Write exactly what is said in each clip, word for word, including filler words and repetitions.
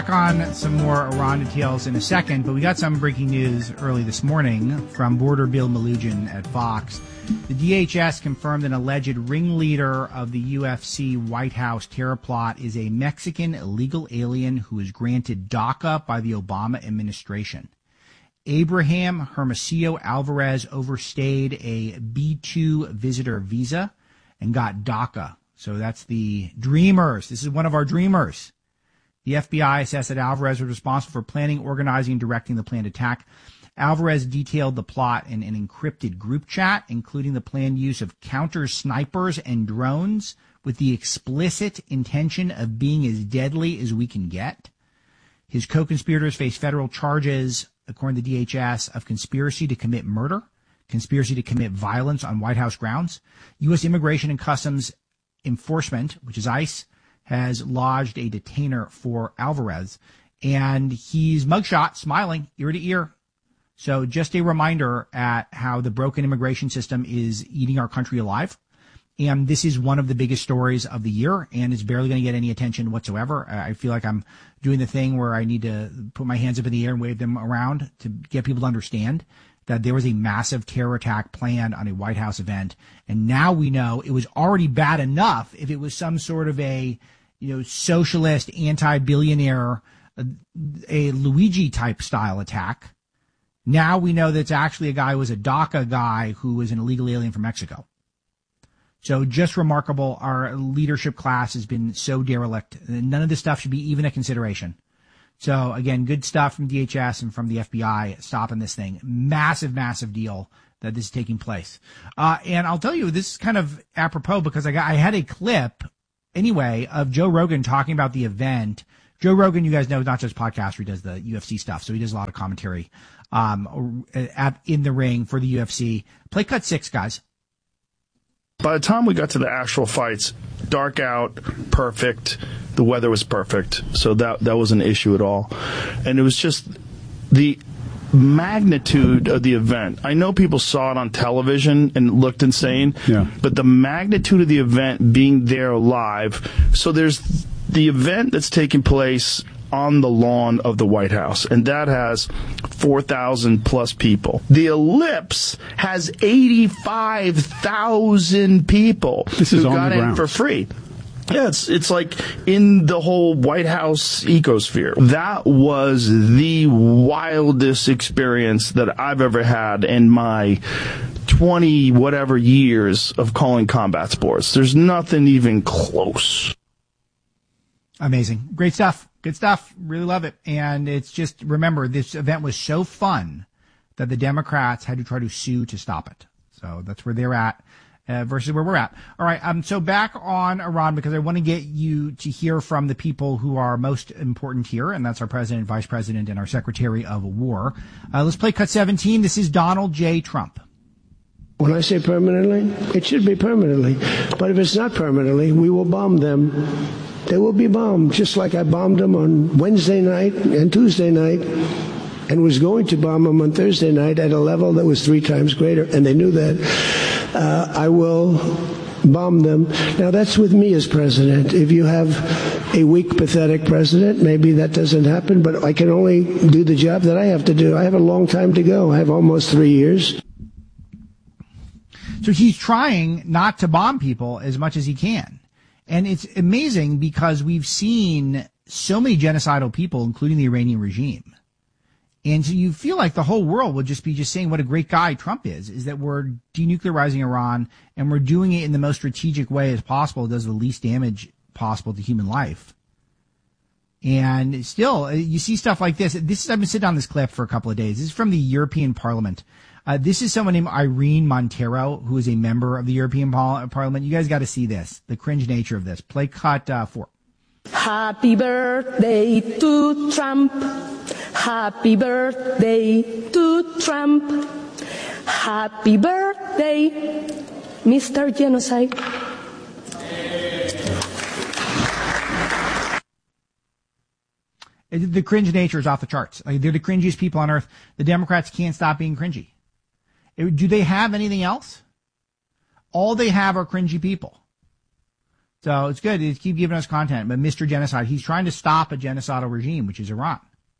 On some more Iran details in a second, but we got some breaking news early this morning from border Bill Melugin at Fox. The D H S confirmed an alleged ringleader of the U F C White House terror plot is a Mexican illegal alien who was granted DACA by the Obama administration. Abraham Hermosillo Alvarez overstayed a B two visitor visa and got DACA. So that's the dreamers. This is one of our dreamers. The F B I assessed that Alvarez was responsible for planning, organizing, and directing the planned attack. Alvarez detailed the plot in an encrypted group chat, including the planned use of counter snipers and drones with the explicit intention of being as deadly as we can get. His co-conspirators face federal charges, according to the D H S, of conspiracy to commit murder, conspiracy to commit violence on White House grounds. U S Immigration and Customs Enforcement, which is ICE, has lodged a detainer for Alvarez, and he's mugshot, smiling, ear to ear. So just a reminder at how the broken immigration system is eating our country alive. And this is one of the biggest stories of the year, and it's barely going to get any attention whatsoever. I feel like I'm doing the thing where I need to put my hands up in the air and wave them around to get people to understand that there was a massive terror attack planned on a White House event. And now we know it was already bad enough if it was some sort of a, you know, socialist, anti-billionaire, a, a Luigi-type style attack. Now we know that it's actually a guy who was a DACA guy who was an illegal alien from Mexico. So just remarkable. Our leadership class has been so derelict. None of this stuff should be even a consideration. So, again, good stuff from D H S and from the F B I stopping this thing. Massive, massive deal that this is taking place. Uh, and I'll tell you, this is kind of apropos because I got, I had a clip, anyway, of Joe Rogan talking about the event. Joe Rogan, you guys know, not just podcaster, he does the U F C stuff, so he does a lot of commentary um, at, in the ring for the U F C. Play cut six, guys. By the time we got to the actual fights, dark out, perfect. The weather was perfect, so that that wasn't an issue at all. And it was just the magnitude of the event. I know people saw it on television and it looked insane, yeah. But the magnitude of the event being there live. So there's the event that's taking place on the lawn of the White House, and that has four thousand plus people. The Ellipse has eighty-five thousand people this is who on got the in ground. for free. Yeah, it's it's like in the whole White House ecosphere. That was the wildest experience that I've ever had in my twenty whatever years of calling combat sports. There's nothing even close. Amazing. Great stuff. Good stuff. Really love it. And it's just, remember, this event was so fun that the Democrats had to try to sue to stop it. So that's where they're at uh, versus where we're at. All right. Um. So back on Iran, because I want to get you to hear from the people who are most important here, and that's our president, vice president, and our secretary of war. Uh, let's play cut seventeen. This is Donald J. Trump. When I say permanently, it should be permanently. But if it's not permanently, we will bomb them. They will be bombed, just like I bombed them on Wednesday night and Tuesday night, and was going to bomb them on Thursday night at a level that was three times greater, and they knew that. Uh, I will bomb them. Now, that's with me as president. If you have a weak, pathetic president, maybe that doesn't happen, but I can only do the job that I have to do. I have a long time to go. I have almost three years. So he's trying not to bomb people as much as he can. And it's amazing because we've seen so many genocidal people, including the Iranian regime. And so you feel like the whole world would just be just saying what a great guy Trump is, is that we're denuclearizing Iran and we're doing it in the most strategic way as possible. It does the least damage possible to human life. And still, you see stuff like this. This is, I've been sitting on this clip for a couple of days. This is from the European Parliament. Uh, this is someone named Irene Montero, who is a member of the European Par- Parliament. You guys got to see this, the cringe nature of this. Play cut uh, four. Happy birthday to Trump. Happy birthday to Trump. Happy birthday, Mister Genocide. The cringe nature is off the charts. Like, they're the cringiest people on earth. The Democrats can't stop being cringy. Do they have anything else? All they have are cringy people. So it's good. It's keep giving us content. But Mister Genocide, he's trying to stop a genocidal regime, which is Iran.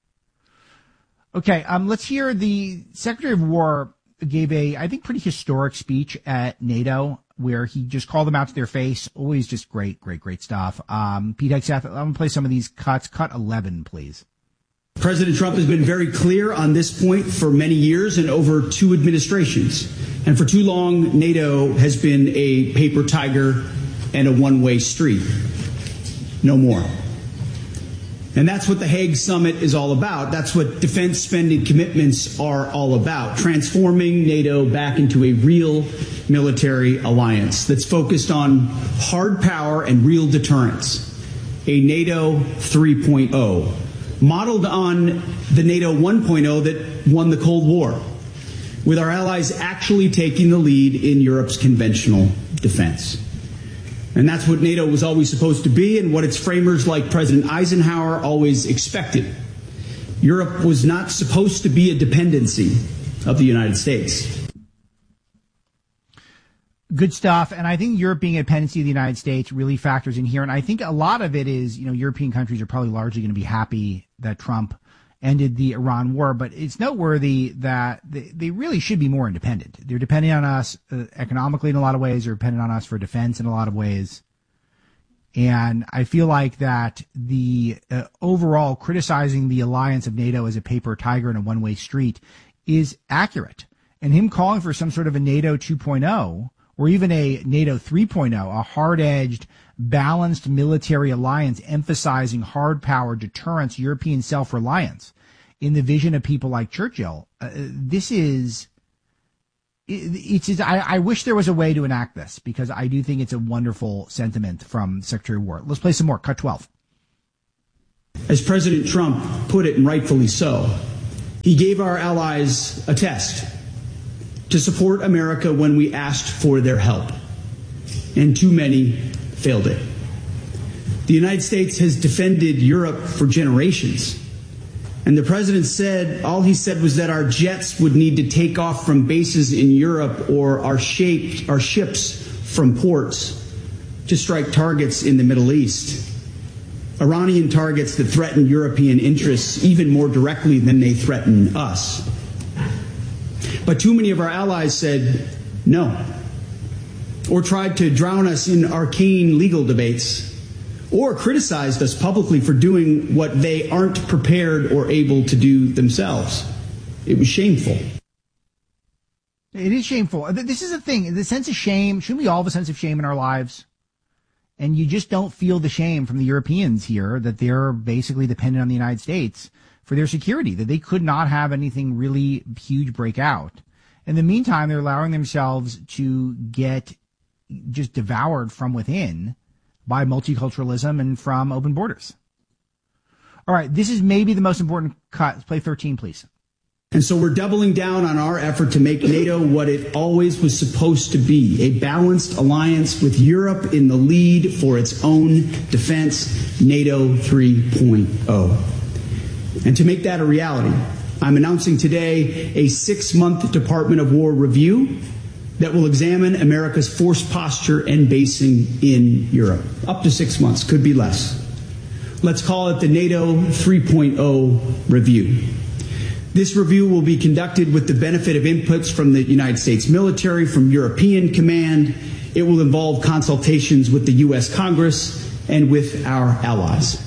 Okay, um, let's hear the Secretary of War gave a, I think, pretty historic speech at NATO where he just called them out to their face. Always just great, great, great stuff. Um, Pete Hegseth, I'm going to play some of these cuts. Cut eleven, please. President Trump has been very clear on this point for many years and over two administrations. And for too long, NATO has been a paper tiger and a one-way street. No more. And that's what the Hague Summit is all about. That's what defense spending commitments are all about. Transforming NATO back into a real military alliance that's focused on hard power and real deterrence. A NATO three point oh. Modeled on the NATO one point oh that won the Cold War, with our allies actually taking the lead in Europe's conventional defense. And that's what NATO was always supposed to be and what its framers like President Eisenhower always expected. Europe was not supposed to be a dependency of the United States. Good stuff. And I think Europe being a dependency of the United States really factors in here. And I think a lot of it is, you know, European countries are probably largely going to be happy that Trump ended the Iran war. But it's noteworthy that they, they really should be more independent. They're depending on us uh, economically in a lot of ways. They're dependent on us for defense in a lot of ways. And I feel like that the uh, overall criticizing the alliance of NATO as a paper tiger and a one-way street is accurate. And him calling for some sort of a NATO two point oh or even a NATO three point oh, a hard-edged, balanced military alliance emphasizing hard power, deterrence, European self-reliance in the vision of people like Churchill. Uh, this is, it, it's, it's I, I wish there was a way to enact this because I do think it's a wonderful sentiment from Secretary of War. Let's play some more. Cut twelve. As President Trump put it, and rightfully so, he gave our allies a test to support America when we asked for their help, and too many failed it. The United States has defended Europe for generations, and the president said, all he said was that our jets would need to take off from bases in Europe or our, shaped, our ships from ports to strike targets in the Middle East, Iranian targets that threaten European interests even more directly than they threaten us. But too many of our allies said no, or tried to drown us in arcane legal debates, or criticized us publicly for doing what they aren't prepared or able to do themselves. It was shameful. It is shameful. This is the thing. The sense of shame, shouldn't we all have a sense of shame in our lives? And you just don't feel the shame from the Europeans here that they're basically dependent on the United States for their security, that they could not have anything really huge break out. In the meantime, they're allowing themselves to get just devoured from within by multiculturalism and from open borders. All right, this is maybe the most important cut. Let's play thirteen, please. And so we're doubling down on our effort to make NATO what it always was supposed to be, a balanced alliance with Europe in the lead for its own defense, NATO three point oh. And to make that a reality, I'm announcing today a six-month Department of War review that will examine America's force posture and basing in Europe. Up to six months, could be less. Let's call it the NATO three point oh review. This review will be conducted with the benefit of inputs from the United States military, from European Command. It will involve consultations with the U S Congress and with our allies.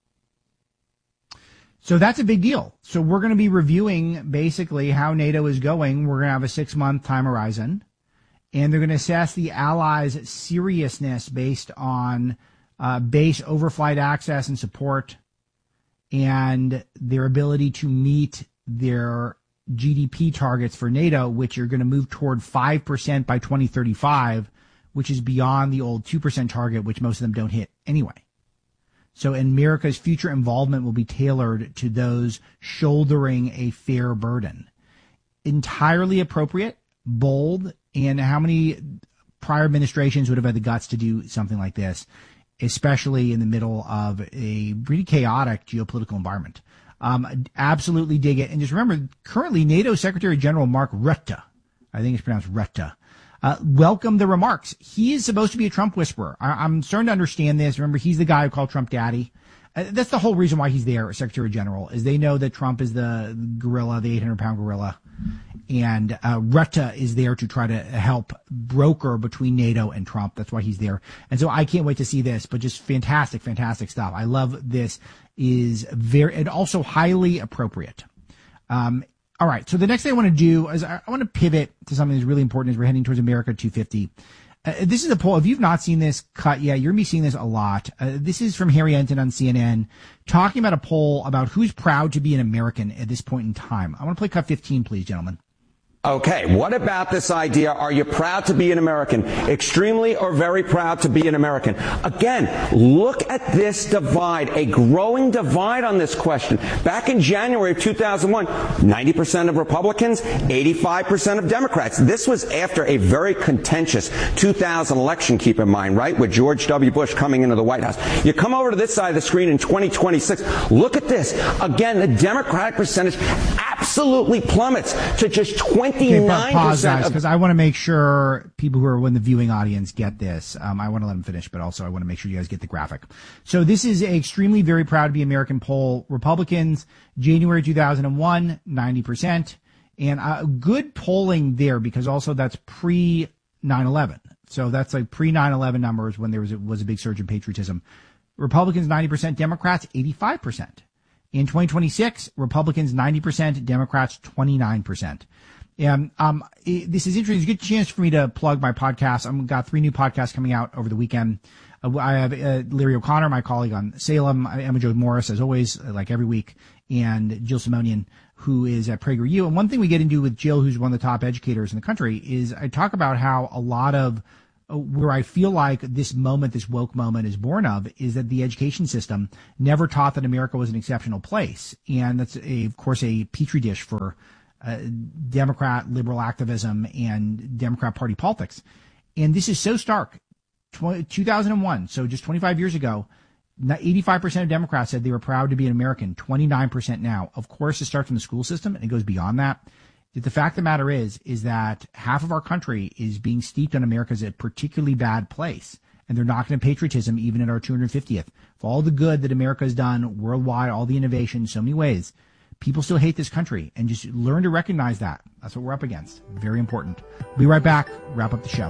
So that's a big deal. So we're going to be reviewing basically how NATO is going. We're going to have a six-month time horizon, and they're going to assess the allies' seriousness based on uh, base overflight access and support and their ability to meet their G D P targets for NATO, which are going to move toward five percent by twenty thirty-five, which is beyond the old two percent target, which most of them don't hit anyway. So America's future involvement will be tailored to those shouldering a fair burden. Entirely appropriate, bold, and how many prior administrations would have had the guts to do something like this, especially in the middle of a pretty chaotic geopolitical environment. Um, absolutely dig it. And just remember, currently NATO Secretary General Mark Rutte, I think it's pronounced Rutte, Uh, welcome the remarks. He is supposed to be a Trump whisperer. I, I'm starting to understand this. Remember, he's the guy who called Trump daddy. Uh, that's the whole reason why he's there, Secretary General, is they know that Trump is the gorilla, the eight hundred pound gorilla. And uh, Rutte is there to try to help broker between NATO and Trump. That's why he's there. And so I can't wait to see this, but just fantastic, fantastic stuff. I love this. Is very, and also highly appropriate. Um, all right. So the next thing I want to do is I, I want to pivot to something that's really important as we're heading towards America two fifty. Uh, this is a poll. If you've not seen this cut yet, you're going to be seeing this a lot. Uh, this is from Harry Enton on C N N talking about a poll about who's proud to be an American at this point in time. I want to play cut fifteen, please, gentlemen. Okay, what about this idea? Are you proud to be an American? Extremely or very proud to be an American? Again, look at this divide, a growing divide on this question. Back in January of two thousand one, ninety percent of Republicans, eighty-five percent of Democrats. This was after a very contentious two thousand election, keep in mind, right, with George W. Bush coming into the White House. You come over to this side of the screen in twenty twenty-six, look at this. Again, the Democratic percentage absolutely plummets to just twenty-nine percent. Okay, pause, guys, because I want to make sure people who are in the viewing audience get this. Um, I want to let them finish, but also I want to make sure you guys get the graphic. So this is a extremely very proud to be American poll. Republicans, January two thousand one, ninety percent. And uh, good polling there because also that's pre nine eleven. So that's like pre nine eleven numbers when there was a, was a big surge in patriotism. Republicans, ninety percent. Democrats, eighty-five percent. In twenty twenty-six, Republicans, ninety percent. Democrats, twenty-nine percent. And um, it, this is interesting. It's a good chance for me to plug my podcast. I've got three new podcasts coming out over the weekend. Uh, I have uh, Larry O'Connor, my colleague on Salem, Emma Jo Morris, as always, like every week, and Jill Simonian, who is at PragerU. And one thing we get into with Jill, who's one of the top educators in the country, is I talk about how a lot of uh, where I feel like this moment, this woke moment is born of, is that the education system never taught that America was an exceptional place. And that's, a, of course, a petri dish for Uh, Democrat liberal activism and Democrat Party politics. And this is so stark. two thousand one, so just twenty-five years ago, eighty-five percent of Democrats said they were proud to be an American, twenty-nine percent now. Of course, it starts from the school system and it goes beyond that. The fact of the matter is, is that half of our country is being steeped on America as a particularly bad place. And they're knocking at patriotism even at our two hundred fiftieth. For all the good that America has done worldwide, all the innovation in so many ways, people still hate this country, and just learn to recognize that. That's what we're up against. Very important. We'll be right back. Wrap up the show.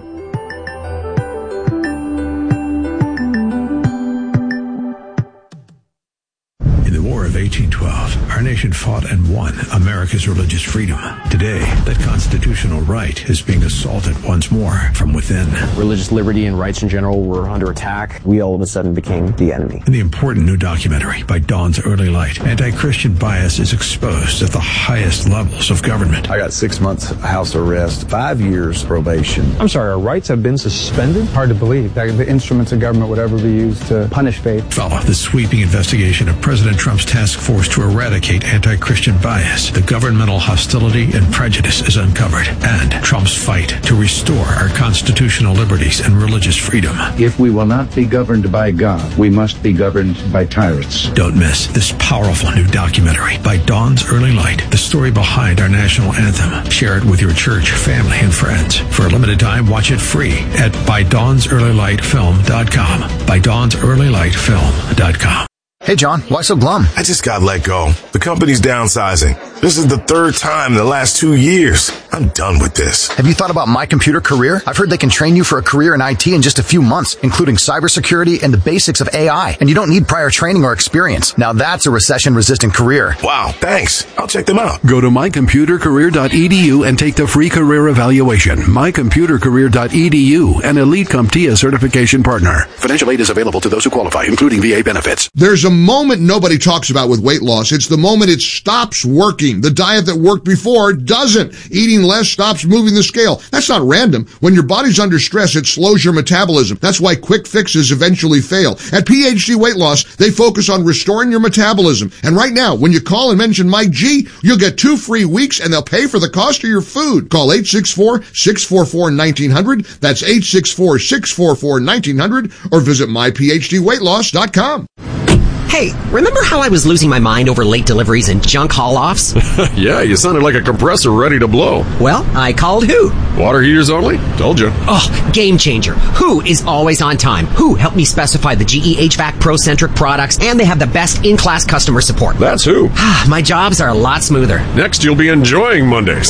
In the War of eighteen twelve, our nation fought and won America's religious freedom. Today, that constitutional right is being assaulted once more from within. Religious liberty and rights in general were under attack. We all of a sudden became the enemy. In the important new documentary by Dawn's Early Light, anti-Christian bias is exposed at the highest levels of government. I got six months house arrest, five years probation. I'm sorry, our rights have been suspended? Hard to believe that the instruments of government would ever be used to punish faith. Follow the sweeping investigation of President Trump's task force to eradicate anti-Christian bias. The governmental hostility and prejudice is uncovered, and Trump's fight to restore our constitutional liberties and religious freedom. If we will not be governed by God, we must be governed by tyrants. Don't miss this powerful new documentary by Dawn's Early Light, the story behind our national anthem. Share it with your church, family, and friends. For a limited time, watch it free at by dawns early light film dot com. by dawns early light film dot com. Hey, John, why so glum? I just got let go. The company's downsizing. This is the third time in the last two years. I'm done with this. Have you thought about My Computer Career? I've heard they can train you for a career in I T in just a few months, including cybersecurity and the basics of A I. And you don't need prior training or experience. Now that's a recession-resistant career. Wow, thanks. I'll check them out. Go to my computer career dot e d u and take the free career evaluation. my computer career dot e d u, an Elite CompTIA certification partner. Financial aid is available to those who qualify, including V A benefits. There's a moment nobody talks about with weight loss. It's the moment it stops working. The diet that worked before doesn't. Eating less stops moving the scale. That's not random. When your body's under stress, it slows your metabolism. That's why quick fixes eventually fail. At P H D Weight Loss, they focus on restoring your metabolism. And right now, when you call and mention Mike G, you'll get two free weeks and they'll pay for the cost of your food. Call eight six four, six four four, one nine zero zero. That's eight six four, six four four, one nine zero zero or visit my p h d weight loss dot com. Hey, remember how I was losing my mind over late deliveries and junk haul-offs? Yeah, you sounded like a compressor ready to blow. Well, I called who? Water heaters only? Told you. Oh, game changer. Who is always on time? Who helped me specify the G E H V A C Pro-centric products, and they have the best in-class customer support. That's who. My jobs are a lot smoother. Next, you'll be enjoying Mondays.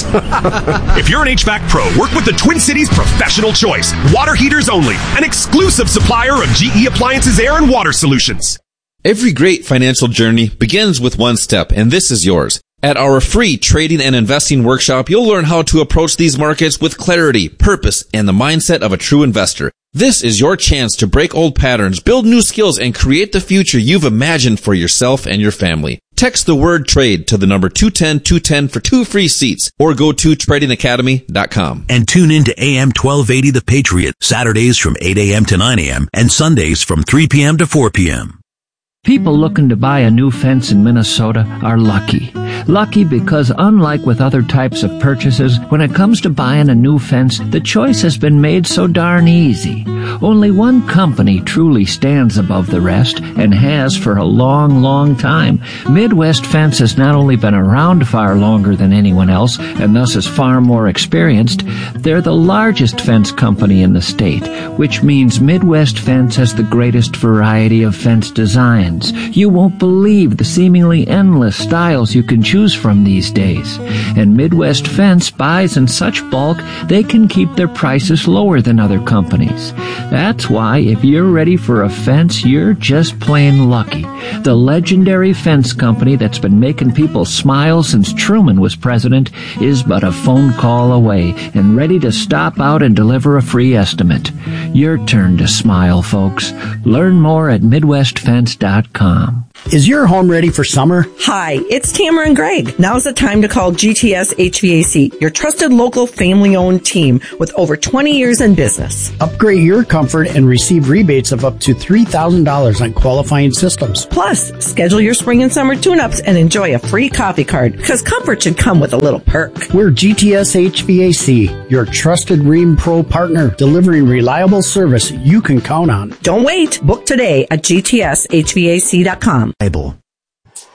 If you're an H V A C pro, work with the Twin Cities Professional Choice. Water heaters only. An exclusive supplier of G E Appliances Air and Water Solutions. Every great financial journey begins with one step, and this is yours. At our free trading and investing workshop, you'll learn how to approach these markets with clarity, purpose, and the mindset of a true investor. This is your chance to break old patterns, build new skills, and create the future you've imagined for yourself and your family. Text the word trade to the number two one zero two one zero for two free seats, or go to trading academy dot com. And tune in to A M twelve eighty The Patriot, Saturdays from eight a.m. to nine a.m. and Sundays from three p.m. to four p.m. People looking to buy a new fence in Minnesota are lucky. Lucky because unlike with other types of purchases, when it comes to buying a new fence, the choice has been made so darn easy. Only one company truly stands above the rest, and has for a long, long time. Midwest Fence has not only been around far longer than anyone else, and thus is far more experienced, they're the largest fence company in the state, which means Midwest Fence has the greatest variety of fence designs. You won't believe the seemingly endless styles you can choose from these days. And Midwest Fence buys in such bulk, they can keep their prices lower than other companies. That's why if you're ready for a fence, you're just plain lucky. The legendary fence company that's been making people smile since Truman was president is but a phone call away and ready to stop out and deliver a free estimate. Your turn to smile, folks. Learn more at midwest fence dot com. Is your home ready for summer? Hi, it's Tamara and Greg. Now's the time to call G T S H V A C, your trusted local family-owned team with over twenty years in business. Upgrade your comfort and receive rebates of up to three thousand dollars on qualifying systems. Plus, schedule your spring and summer tune-ups and enjoy a free coffee card, because comfort should come with a little perk. We're G T S H V A C, your trusted Rheem Pro partner, delivering reliable service you can count on. Don't wait. Book today at G T S H V A C dot com.